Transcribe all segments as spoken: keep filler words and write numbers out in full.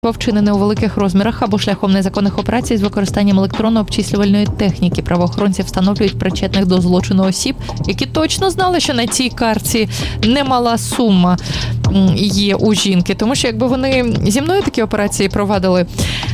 вчинене у великих розмірах або шляхом незаконних операцій з використанням електронно-обчислювальної техніки. Правоохоронці встановлюють причетних до злочину осіб, які точно знали, що на цій картці немала сума є у жінки. Тому що якби вони зі мною такі операції провадили,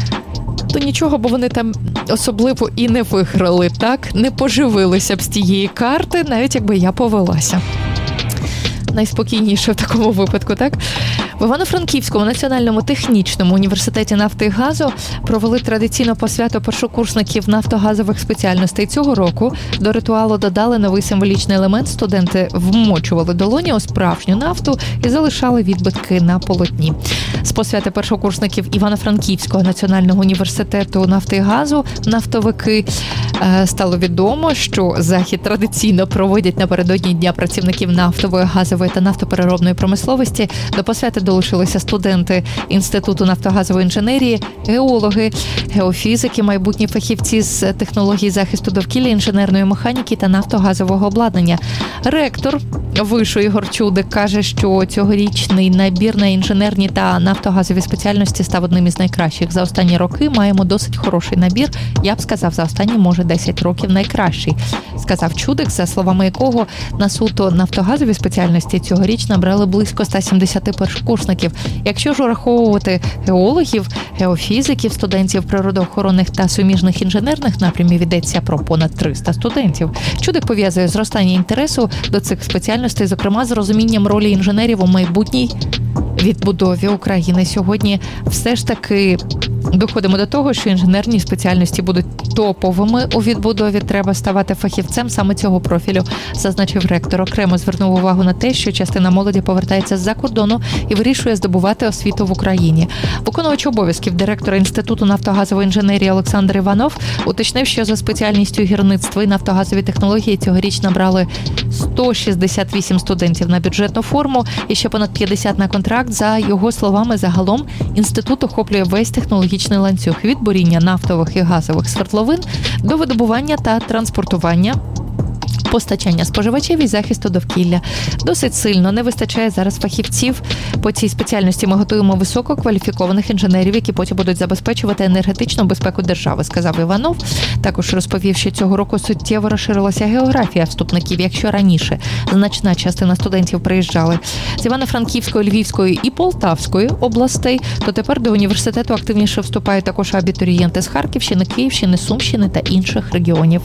то нічого, бо вони там особливо і не виграли, так? Не поживилися б з тієї карти, навіть якби я повелася. Найспокійніше в такому випадку, так? В Івано-Франківському національному технічному університеті нафти і газу провели традиційну посвяту першокурсників нафтогазових спеціальностей. Цього року до ритуалу додали новий символічний елемент. Студенти вмочували долоні у справжню нафту і залишали відбитки на полотні. З посвяти першокурсників Івано-Франківського національного університету нафти і газу нафтовики стало відомо, що захід традиційно проводять напередодні Дня працівників нафтової, газової та нафтопереробної промисловості. До посвяти долучилися студенти Інституту нафтогазової інженерії, геологи, геофізики, майбутні фахівці з технологій захисту довкілля, інженерної механіки та нафтогазового обладнання. Ректор вишу Ігор Чудик каже, що цьогорічний набір на інженерні та нафтогазові спеціальності став одним із найкращих. За останні роки маємо досить хороший набір. Я б сказав, за останні, може, десять років найкращий, сказав Чудик, за словами якого на суто нафтогазові спеціальності цьогоріч набрали близько сто сімдесят першокурсників. Якщо ж ураховувати геологів, геофізиків, студентів природоохоронних та суміжних інженерних напрямів, йдеться про понад триста студентів. Чудик пов'язує зростання інтересу до цих спеціальностей, зокрема, з розумінням ролі інженерів у майбутній відбудові України. Сьогодні все ж таки доходимо до того, що інженерні спеціальності будуть топовими у відбудові. Треба ставати фахівцем саме цього профілю, зазначив ректор. Окремо звернув увагу на те, що частина молоді повертається з-за кордону і вирішує здобувати освіту в Україні. Виконувач обов'язків директора Інституту нафтогазової інженерії Олександр Іванов уточнив, що за спеціальністю гірництва і нафтогазові технології цьогоріч набрали сто шістдесят вісім студентів на бюджетну форму і ще понад п'ятдесят на контракт. За його словами, загалом інститут охоплює весь технологічний ланцюг від буріння нафтових і газових свердловин до видобування та транспортування, постачання споживачів і захисту довкілля. Досить сильно не вистачає зараз фахівців по цій спеціальності. Ми готуємо висококваліфікованих інженерів, які потім будуть забезпечувати енергетичну безпеку держави, сказав Іванов. Також розповів, що цього року суттєво розширилася географія вступників. Якщо раніше значна частина студентів приїжджали з Івано-Франківської, Львівської і Полтавської областей, то тепер до університету активніше вступають також абітурієнти з Харківщини, Київщини, Сумщини та інших регіонів.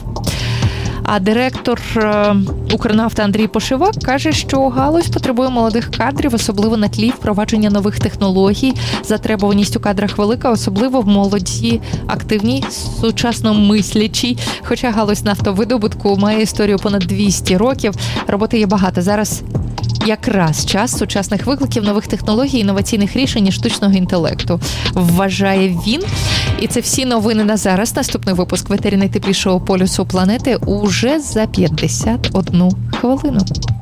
А директор Укрнафти Андрій Пошивак каже, що галузь потребує молодих кадрів, особливо на тлі впровадження нових технологій. Затребуваність у кадрах велика, особливо в молоді, активній, сучасно мислячій. Хоча галузь нафтовидобутку має історію понад двісті років, роботи є багато. Зараз якраз час сучасних викликів, нових технологій, інноваційних рішень і штучного інтелекту, вважає він. І це всі новини на зараз. Наступний випуск в етері найтеплішого полюсу планети уже за п'ятдесят одну хвилину.